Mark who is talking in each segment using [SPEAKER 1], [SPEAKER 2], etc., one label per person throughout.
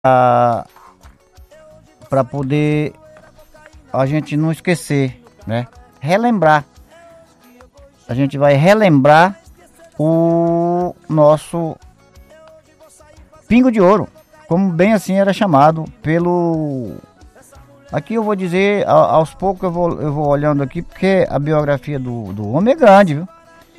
[SPEAKER 1] para poder a gente não esquecer, né? Relembrar. A gente vai relembrar o nosso Pingo de Ouro, como bem assim era chamado pelo... Aqui eu vou dizer, aos poucos eu vou olhando aqui, porque a biografia do homem é grande, viu?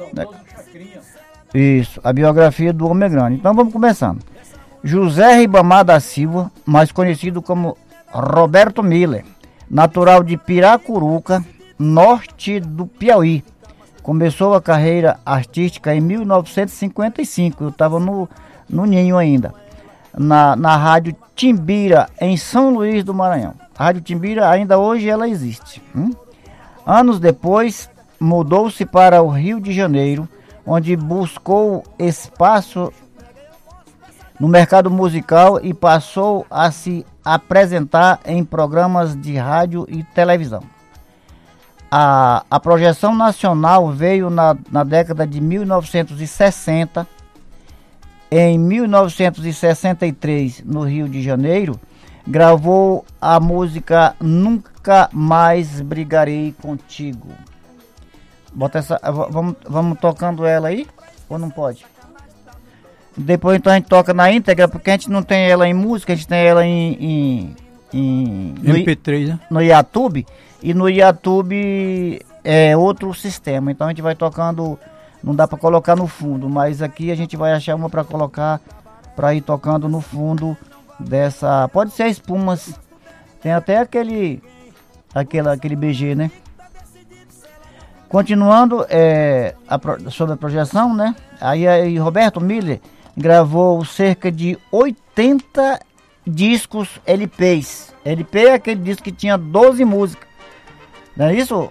[SPEAKER 1] Isso, a biografia do homem é grande. Então vamos começando. José Ribamar da Silva, mais conhecido como Roberto Miller, natural de Piracuruca, norte do Piauí. Começou a carreira artística em 1955, eu estava no ninho ainda, na Rádio Timbira, em São Luís do Maranhão. A Rádio Timbira ainda hoje ela existe. Anos depois, mudou-se para o Rio de Janeiro, onde buscou espaço no mercado musical e passou a se apresentar em programas de rádio e televisão. A projeção nacional veio na década de 1960. Em 1963, no Rio de Janeiro, gravou a música Nunca Mais Brigarei Contigo. Bota essa, vamos tocando ela aí? Ou não pode? Depois então a gente toca na íntegra, porque a gente não tem ela em música, a gente tem ela em
[SPEAKER 2] MP3, né?
[SPEAKER 1] No YouTube. E no YouTube é outro sistema, então a gente vai tocando, não dá para colocar no fundo, mas aqui a gente vai achar uma para colocar, para ir tocando no fundo dessa, pode ser espumas, tem até aquele BG, né? Continuando sobre a projeção, né? Aí Roberto Miller gravou cerca de 80 discos LPs. LP é aquele disco que tinha 12 músicas. Não é isso,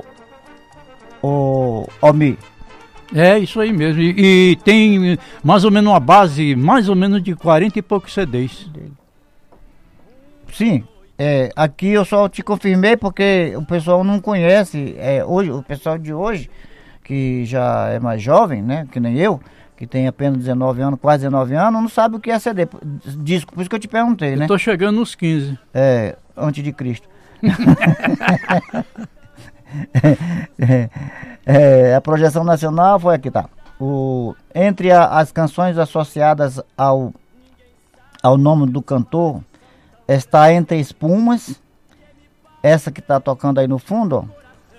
[SPEAKER 1] Almir?
[SPEAKER 2] É isso aí mesmo. E tem mais ou menos uma base, mais ou menos de 40 e poucos CDs.
[SPEAKER 1] Sim. Aqui eu só te confirmei porque o pessoal não conhece. Hoje, o pessoal de hoje, que já é mais jovem, né? Que nem eu, que tem apenas 19 anos, quase 19 anos, não sabe o que é CD, disco. Por isso que eu te perguntei, né?
[SPEAKER 2] Eu tô chegando nos 15.
[SPEAKER 1] Antes de Cristo. A projeção nacional foi aqui, tá? Entre as canções associadas ao nome do cantor, está Entre Espumas, essa que tá tocando aí no fundo, ó.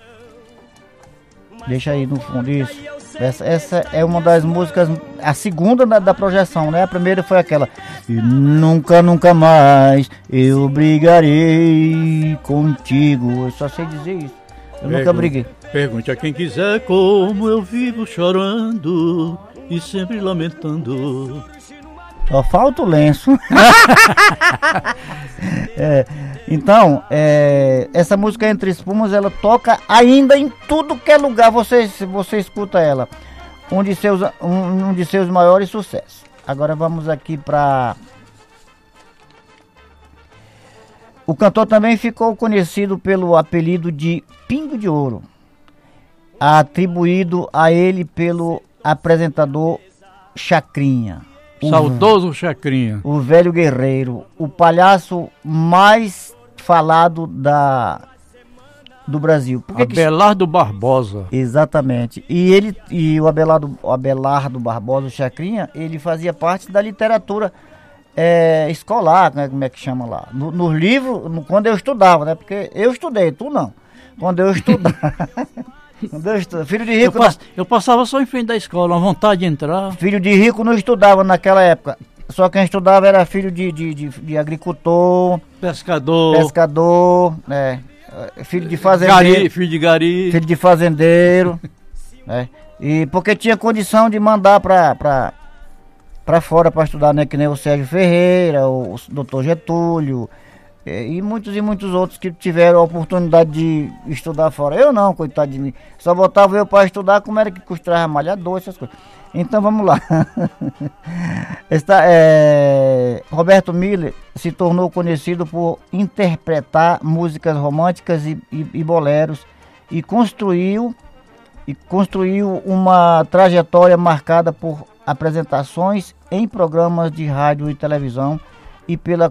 [SPEAKER 1] Deixa aí no fundo, isso. Essa é uma das músicas, a segunda da projeção, né? A primeira foi aquela E nunca, nunca mais eu brigarei contigo. Eu só sei dizer isso. Eu nunca briguei.
[SPEAKER 2] Pergunte a quem quiser como eu vivo chorando e sempre lamentando.
[SPEAKER 1] Só falta o lenço. Então, essa música Entre Espumas, ela toca ainda em tudo que é lugar, você escuta ela. Um de seus maiores sucessos. Agora vamos aqui para... O cantor também ficou conhecido pelo apelido de Pingo de Ouro, atribuído a ele pelo apresentador Chacrinha.
[SPEAKER 2] Saudoso Chacrinha.
[SPEAKER 1] O velho guerreiro, o palhaço mais falado do Brasil.
[SPEAKER 2] Abelardo Barbosa.
[SPEAKER 1] Exatamente. E o Abelardo Barbosa, o Chacrinha, ele fazia parte da literatura escolar, né, como é que chama lá? Nos livros, quando eu estudava, né? Porque eu estudei, tu não. Quando eu estudava... Filho de rico
[SPEAKER 2] eu passava só em frente da escola, uma vontade de entrar.
[SPEAKER 1] Filho de rico não estudava naquela época. Só quem estudava era filho de agricultor, pescador, né? Filho de fazendeiro,
[SPEAKER 2] filho de gari,
[SPEAKER 1] filho de fazendeiro, né? E porque tinha condição de mandar para fora para estudar, né? Que nem o Sérgio Ferreira, o Dr. Getúlio, e muitos outros que tiveram a oportunidade de estudar fora. Eu não, coitado de mim. Só botava eu para estudar, como era que custava malhador, essas coisas. Então vamos lá. Roberto Miller se tornou conhecido por interpretar músicas românticas e boleros e construiu uma trajetória marcada por apresentações em programas de rádio e televisão e pela